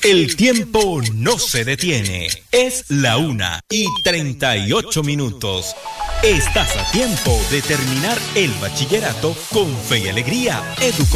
El tiempo no se detiene. Es la 1:38. Estás a tiempo de terminar el bachillerato con fe y alegría. Educó.